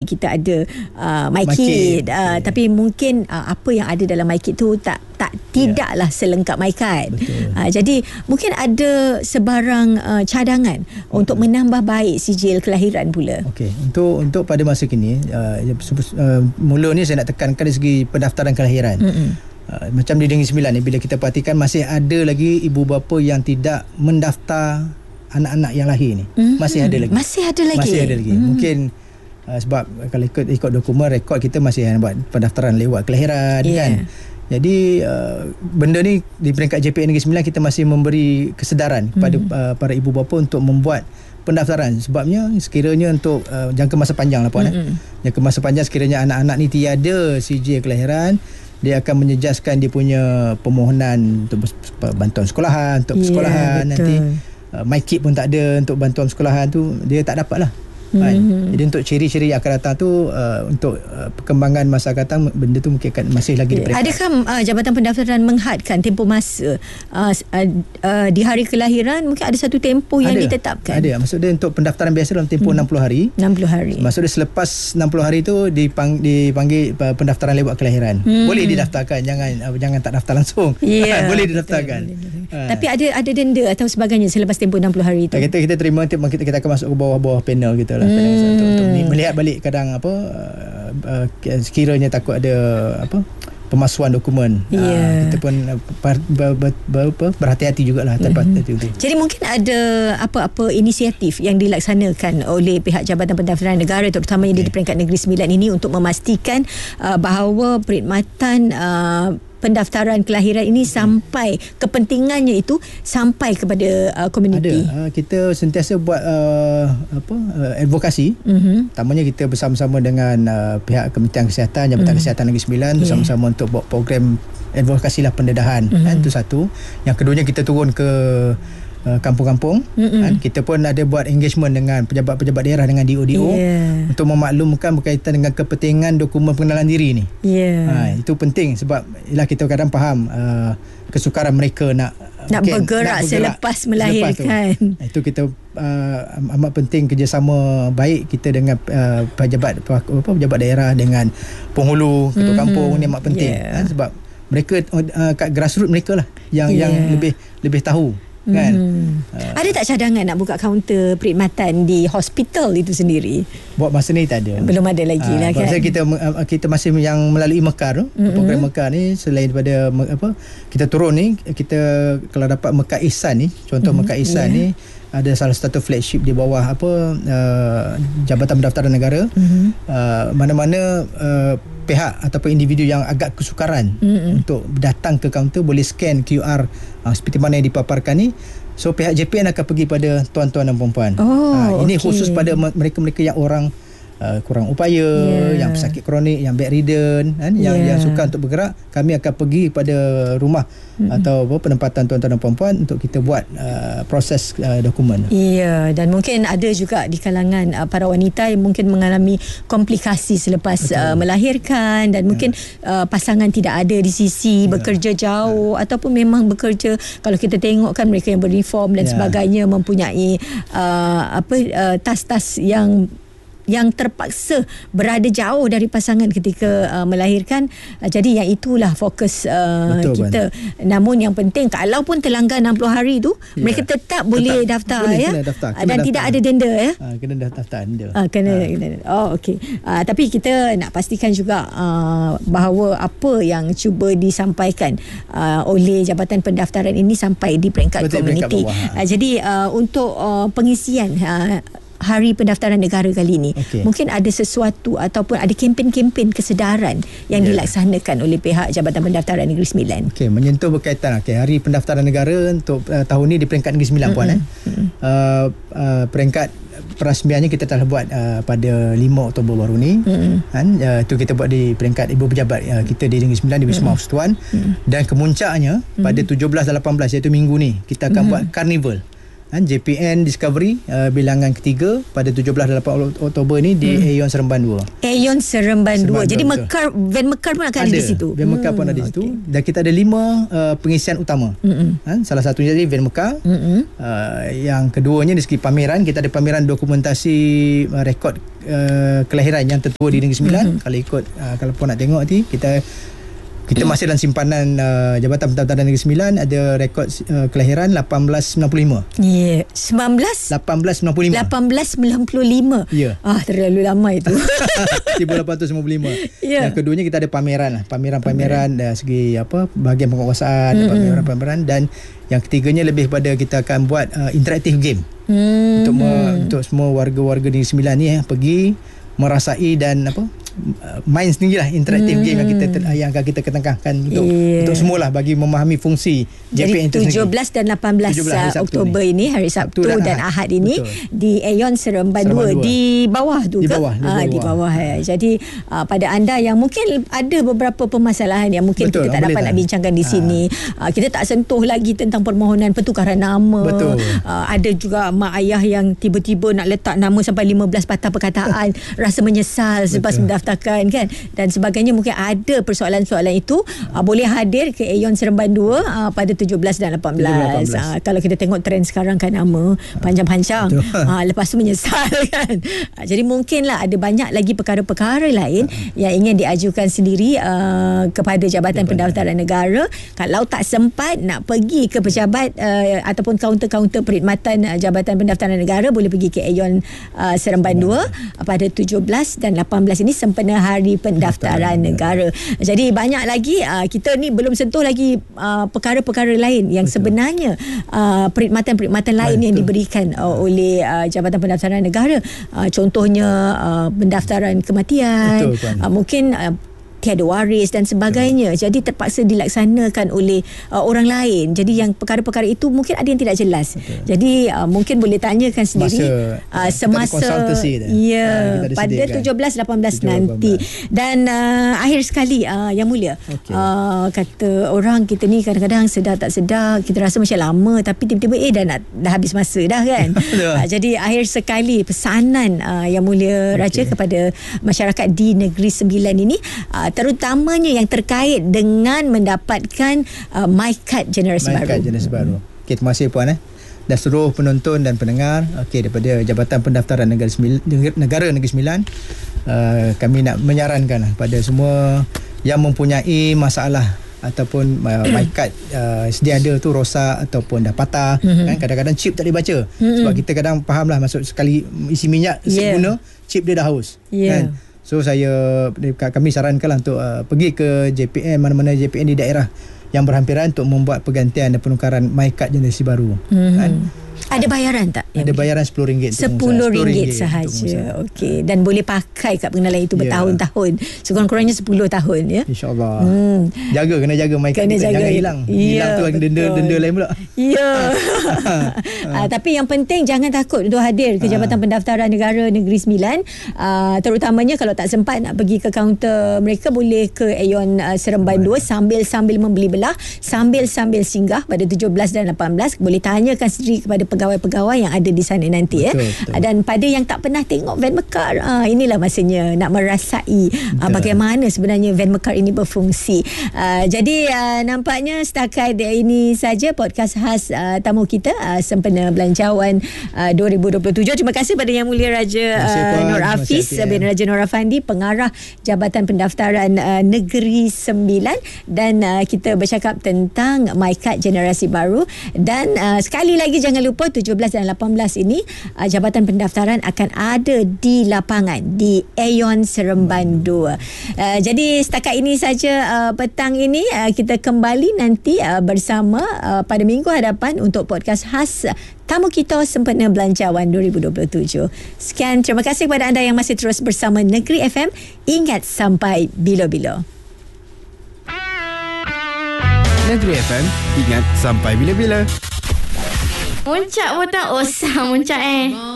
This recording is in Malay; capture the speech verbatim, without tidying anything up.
kita ada uh, My My Kid, Kid. uh, Okay. tapi mungkin uh, apa yang ada dalam My Kid tu tak tak tidaklah yeah. selengkap My Card. Uh, jadi mungkin ada sebarang uh, cadangan okay. untuk menambah baik sijil kelahiran pula. Okey, untuk untuk pada masa kini uh, uh, mula ni saya nak tekankan dari segi pendaftaran kelahiran. Mm-hmm. Uh, macam di Negeri Sembilan ni, bila kita perhatikan masih ada lagi ibu bapa yang tidak mendaftar anak-anak yang lahir ni. Mm-hmm. Masih ada lagi. Masih ada lagi. Masih ada lagi. Mm-hmm. Mungkin uh, sebab kalau ikut ikut dokumen rekod kita masih buat pendaftaran lewat kelahiran yeah. kan. Jadi uh, benda ni di peringkat J P A Negeri Sembilan kita masih memberi kesedaran kepada mm-hmm. uh, para ibu bapa untuk membuat pendaftaran, sebabnya sekiranya untuk uh, jangka masa panjang lah puan mm-hmm. eh. Jangka masa panjang sekiranya anak-anak ni tiada sijil kelahiran, dia akan menjejaskan dia punya permohonan untuk bantuan sekolahan, untuk persekolahan yeah, nanti uh, My Kid pun tak ada, untuk bantuan sekolahan tu dia tak dapat lah. Mm-hmm. Jadi untuk ciri-ciri yang akan datang tu uh, untuk uh, perkembangan masa akan datang, benda tu mungkin akan masih lagi diperhatikan. Adakah uh, Jabatan Pendaftaran menghadkan tempoh masa uh, uh, uh, di hari kelahiran? Mungkin ada satu tempoh yang ada, ditetapkan. Ada. Maksud dia untuk pendaftaran biasa dalam tempoh hmm. enam puluh hari. enam puluh hari. Maksud dia selepas enam puluh hari tu dipang, dipanggil pendaftaran lewat kelahiran. Hmm. Boleh didaftarkan, jangan uh, jangan tak daftar langsung. Yeah, boleh didaftarkan. Betul, betul, betul. Ha. Tapi ada ada denda atau sebagainya selepas tempoh enam puluh hari itu. Kita kita terima kita kita akan masuk ke bawah-bawah panel kita lah. Hmm. Untuk, untuk melihat balik kadang apa uh, uh, sekiranya takut ada apa pemalsuan dokumen. Yeah. Uh, kita pun uh, ber, ber, ber, ber, ber, berhati-hati jugalah terhadap mm-hmm. itu. Jadi mungkin ada apa-apa inisiatif yang dilaksanakan oleh pihak Jabatan Pendaftaran Negara, terutamanya okay. di peringkat Negeri Sembilan ini, untuk memastikan uh, bahawa perkhidmatan uh, pendaftaran kelahiran ini sampai kepentingannya itu sampai kepada uh, komuniti. Ada. Uh, kita sentiasa buat uh, apa uh, advokasi. Mm-hmm. Utamanya kita bersama-sama dengan uh, pihak Kementerian Kesihatan, Jabatan mm-hmm. Kesihatan Negeri Sembilan yeah. bersama-sama untuk buat program advokasi lah pendedahan. Mm-hmm. Kan, itu satu. Yang keduanya kita turun ke uh, kampung-kampung. Mm-hmm. Kan, kita pun ada buat engagement dengan pejabat-pejabat daerah dengan D O D O yeah. untuk memaklumkan berkaitan dengan kepentingan dokumen pengenalan diri ni. Yeah. Ha, itu penting sebab ialah kita kadang faham uh, kesukaran mereka nak nak, okay, bergerak, nak bergerak selepas melahirkan. Selepas itu kita uh, amat penting kerjasama baik kita dengan uh, pejabat apa pejabat daerah dengan penghulu ketua mm-hmm. kampung ni amat penting. Yeah. Ha, sebab mereka uh, kat grassroots mereka lah yang yeah. yang lebih lebih tahu. Kan? Hmm. Uh, ada tak cadangan nak buka kaunter perkhidmatan di hospital itu sendiri? Buat masa ni tak ada. Belum ada lagi uh, lah kan. Kita kita masih yang melalui Mekar tu. Mm-hmm. Program Mekar ni selain daripada apa kita turun ni, kita kalau dapat Mekar Ihsan ni, contoh mm-hmm. Mekar Ihsan yeah. ni ada salah satu flagship di bawah apa uh, Jabatan Pendaftaran Negara. Mm-hmm. Uh, mana-mana uh, pihak ataupun individu yang agak kesukaran mm-hmm. untuk datang ke kaunter boleh scan Q R uh, seperti mana yang dipaparkan ni. So pihak J P N akan pergi pada tuan-tuan dan puan-puan. Oh, uh, ini okay. khusus pada mereka-mereka yang orang Uh, kurang upaya, yeah. yang pesakit kronik, yang bedridden kan, yang yeah. yang suka untuk bergerak, kami akan pergi pada rumah mm-hmm. atau apa, penempatan tuan-tuan dan puan-puan untuk kita buat uh, proses uh, dokumen. Ya, yeah. dan mungkin ada juga di kalangan uh, para wanita yang mungkin mengalami komplikasi selepas uh, melahirkan, dan yeah. mungkin uh, pasangan tidak ada di sisi, yeah. bekerja jauh, yeah. ataupun memang bekerja, kalau kita tengok kan mereka yang berreform dan yeah. sebagainya mempunyai uh, apa uh, tas-tas yang yang terpaksa berada jauh dari pasangan ketika uh, melahirkan. Uh, jadi yang itulah fokus uh, kita. Betul. Namun yang penting, kalau pun terlanggar enam puluh hari tu, yeah. mereka tetap, tetap boleh daftar, boleh, ya. Kena daftar. Kena dan daftar. Tidak ada denda, ya. Ha, kena daftar denda. Ha, kena, ha. kena. Oh, okey. Uh, tapi kita nak pastikan juga uh, bahawa apa yang cuba disampaikan uh, oleh Jabatan Pendaftaran ini sampai di peringkat Betul, komuniti. Peringkat bawah, ha. uh, jadi uh, untuk uh, pengisian uh, Hari Pendaftaran Negara kali ini, okay. mungkin ada sesuatu ataupun ada kempen-kempen kesedaran yang yeah. dilaksanakan oleh pihak Jabatan Pendaftaran Negeri Sembilan. Okey, menyentuh berkaitan okay, Hari Pendaftaran Negara untuk uh, tahun ini di peringkat Negeri Sembilan, mm-hmm. puan eh. Mm-hmm. Uh, uh, peringkat perasmiannya kita telah buat uh, pada lima Oktober baru ni. Mm-hmm. Kan, uh, itu kita buat di peringkat ibu pejabat uh, kita di Negeri Sembilan di Wisma mm-hmm. Persatuan. Mm-hmm. Dan kemuncaknya mm-hmm. pada tujuh belas dan lapan belas iaitu minggu ni kita akan mm-hmm. buat karnival. kan, J P N Discovery uh, bilangan ketiga pada tujuh belas dan lapan Oktober ni di hmm. Aeon Seremban dua. Aeon Seremban dua. Jadi Mekar, Van Mekar pun akan ada, ada di situ. Van Mekar hmm. pun ada di situ. Okay. Dan kita ada lima uh, pengisian utama. Hmm. Kan, salah satunya jadi Van Mekar. Hmm. Uh, yang keduanya dari segi pameran, kita ada pameran dokumentasi uh, rekod uh, kelahiran yang tertua di Negeri Sembilan. Hmm. Kalau ikut uh, kalau pun nak tengok nanti kita Kita masih dalam simpanan uh, Jabatan Pendaftaran Negeri Sembilan, ada rekod uh, kelahiran lapan belas sembilan puluh lima. Ya, yeah. sembilan belas lapan belas sembilan puluh lima. lapan belas sembilan puluh lima. Ya. Yeah. Ah, terlalu lama itu. seribu lapan ratus sembilan puluh lima. Yeah. Yang keduanya kita ada pameran lah, pameran-pameran dari segi apa, bahagian penguasaan, mm-hmm. pameran-pameran, dan yang ketiganya lebih pada kita akan buat uh, interaktif game. Mm-hmm. Untuk me- untuk semua warga-warga Negeri Sembilan ni eh, pergi merasai dan apa main sendirilah interaktif hmm. game yang kita yang akan kita ketengahkan untuk yeah. untuk semualah bagi memahami fungsi J P N itu sendiri. tujuh belas dan lapan belas Oktober ini, hari Sabtu, Sabtu dan, dan Ahad, Ahad ini, betul, di Aeon Seremban dua, di bawah tu di ke? Bawah, di bawah. Ah, di bawah. Ya. Jadi uh, pada anda yang mungkin ada beberapa permasalahan yang mungkin betul, kita tak dapat tak. nak bincangkan di ha. sini. Uh, kita tak sentuh lagi tentang permohonan pertukaran nama. Betul. Uh, ada juga mak ayah yang tiba-tiba nak letak nama sampai lima belas patah perkataan, rasa menyesal selepas mendaftarkan kan, dan sebagainya. Mungkin ada persoalan-soalan itu, uh, boleh hadir ke Aeon Seremban dua uh, pada tujuh belas dan lapan belas. Uh, kalau kita tengok trend sekarang kan, nama panjang-panjang, uh, lepas tu menyesal kan. Uh, jadi mungkinlah ada banyak lagi perkara-perkara lain uh. yang ingin diajukan sendiri uh, kepada Jabatan Pendaftaran Negara. Kalau tak sempat nak pergi ke pejabat uh, ataupun kaunter-kaunter perkhidmatan uh, Jabatan Pendaftaran Negara, boleh pergi ke Aeon uh, Seremban dua uh, pada tujuh belas dan lapan belas ini sempena Hari Pendaftaran Negara. Jadi banyak lagi, uh, kita ni belum sentuh lagi uh, perkara-perkara lain yang betul. sebenarnya uh, perkhidmatan-perkhidmatan lain betul. yang diberikan uh, oleh uh, Jabatan Pendaftaran Negara. Uh, contohnya uh, pendaftaran kematian, betul, uh, mungkin uh, tiada waris dan sebagainya. Jadi terpaksa dilaksanakan oleh uh, orang lain. Jadi yang perkara-perkara itu mungkin ada yang tidak jelas. Betul. Jadi uh, mungkin boleh tanyakan sendiri Masa, uh, semasa ya, uh, pada tujuh belas lapan belas nanti. Dan uh, akhir sekali uh, Yang Mulia, okay. uh, kata orang kita ni kadang-kadang sedar tak sedar, kita rasa macam lama tapi tiba-tiba eh dah nak dah habis masa dah kan. uh, jadi akhir sekali pesanan uh, Yang Mulia Raja okay. kepada masyarakat di Negeri Sembilan ini, uh, terutamanya yang terkait dengan mendapatkan uh, MyKad generasi My baru. MyKad generasi baru. Okey, terima kasih puan eh. Dan seluruh penonton dan pendengar okey daripada Jabatan Pendaftaran Negara Sembilan, Negara Negeri Sembilan, uh, kami nak menyarankan pada semua yang mempunyai masalah ataupun uh, MyKad uh, sedia ada tu rosak ataupun dah patah, mm-hmm. kan, kadang-kadang chip tak boleh baca, mm-hmm. sebab kita kadang fahamlah masuk sekali isi minyak yeah. seguna, chip dia dah haus, yeah. kan. So saya kami sarankanlah untuk uh, pergi ke J P N, mana-mana J P N di daerah yang berhampiran untuk membuat pergantian dan penukaran MyKad generasi baru. Mm-hmm. Kan? Ada bayaran tak? Ada bayaran sepuluh ringgit. sepuluh ringgit sahaja. Okey, dan boleh pakai kad pengenalan itu bertahun-tahun. Yeah. Sekurang-kurangnya sepuluh tahun ya. InsyaAllah. Hmm. Jaga, kena jaga MyKad kita, jangan hilang. Yeah, hilang tu lagi denda-denda lain pula. Ya. uh, tapi yang penting jangan takut untuk hadir ke Jabatan Pendaftaran Negara Negeri Sembilan. Uh, terutamanya kalau tak sempat nak pergi ke kaunter mereka, boleh ke Aeon uh, Seremban dua sambil-sambil membeli belah, sambil-sambil singgah pada tujuh belas dan lapan belas. Boleh tanyakan sendiri kepada pegawai-pegawai yang ada di sana nanti. Betul, eh. betul. Dan pada yang tak pernah tengok Van Mekar, uh, inilah masanya nak merasai uh, bagaimana sebenarnya Van Mekar ini berfungsi. Uh, jadi uh, nampaknya setakat ini saja podcast khas uh, tamu kita uh, sempena Belanjawan uh, dua ribu dua puluh tujuh. Terima kasih pada Yang Mulia Raja uh, Nur Hafiz bin Raja Nur Afandi, Pengarah Jabatan Pendaftaran uh, Negeri Sembilan, dan uh, kita bercakap tentang MyKad generasi baru. Dan uh, sekali lagi jangan lupa tujuh belas dan lapan belas ini uh, Jabatan Pendaftaran akan ada di lapangan di Aeon Seremban dua. Uh, jadi setakat ini saja uh, petang ini. Uh, kita kembali nanti uh, bersama uh, pada minggu hadapan untuk podcast khas tamu kita sempena Belanjawan dua ribu dua puluh tujuh. Sekian, terima kasih kepada anda yang masih terus bersama Negeri F M. Ingat, sampai bila-bila. Negeri F M, ingat sampai bila-bila. Muncak pun tak usah muncak eh.